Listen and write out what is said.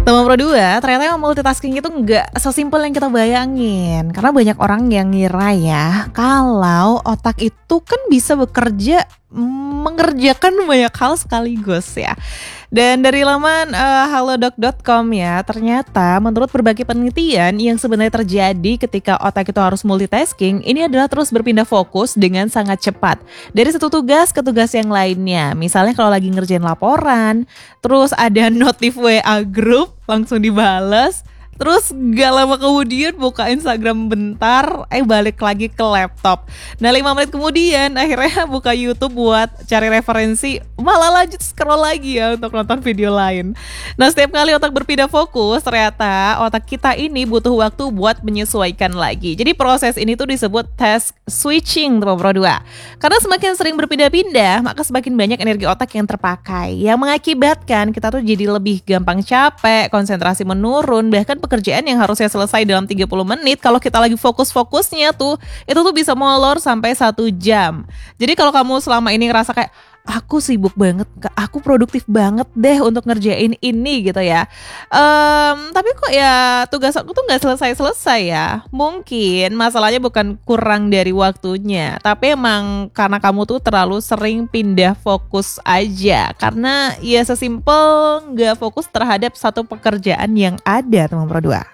Teman Pro 2, ternyata yang multitasking itu nggak sesimpel yang kita bayangin. Karena banyak orang yang ngira ya, kalau otak itu kan bisa bekerja mengerjakan banyak hal sekaligus ya. Dan dari laman halodoc.com ya, ternyata menurut berbagai penelitian yang sebenarnya terjadi ketika otak itu harus multitasking, ini adalah terus berpindah fokus dengan sangat cepat. Dari satu tugas ke tugas yang lainnya. Misalnya kalau lagi ngerjain laporan, terus ada notif WA grup, langsung dibales. Terus gak lama kemudian buka Instagram bentar, balik lagi ke laptop. Nah 5 menit kemudian akhirnya buka YouTube buat cari referensi, malah lanjut scroll lagi ya untuk nonton video lain. Nah setiap kali otak berpindah fokus, ternyata otak kita ini butuh waktu buat menyesuaikan lagi. Jadi proses ini tuh disebut task switching teman Pro 2. Karena semakin sering berpindah-pindah, maka semakin banyak energi otak yang terpakai, yang mengakibatkan kita tuh jadi lebih gampang capek, konsentrasi menurun, bahkan pekerjaan yang harusnya selesai dalam 30 menit kalau kita lagi fokus-fokusnya tuh itu tuh bisa molor sampai 1 jam. Jadi kalau kamu selama ini ngerasa kayak aku sibuk banget, aku produktif banget deh untuk ngerjain ini gitu ya, tapi kok ya tugas aku tuh gak selesai-selesai ya. Mungkin masalahnya bukan kurang dari waktunya, tapi emang karena kamu tuh terlalu sering pindah fokus aja. Karena ya sesimpel gak fokus terhadap satu pekerjaan yang ada teman Pro 2.